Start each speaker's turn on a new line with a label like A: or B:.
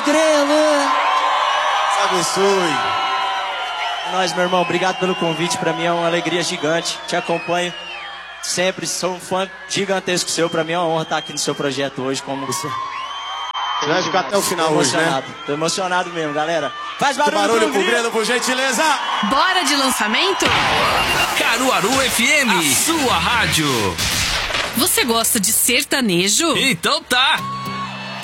A: Grelo.
B: Abençoe.
A: Nós, meu irmão, obrigado pelo convite. Pra mim é uma alegria gigante. Te acompanho sempre. Sou um fã gigantesco seu. Pra mim é uma honra estar aqui no seu projeto hoje. Como você
B: vai ficar até o final hoje, né?
A: Tô emocionado mesmo, galera. Faz
B: barulho pro Grelo, por gentileza.
C: Bora de lançamento?
D: Caruaru FM, a sua rádio.
C: Você gosta de sertanejo?
D: Então tá.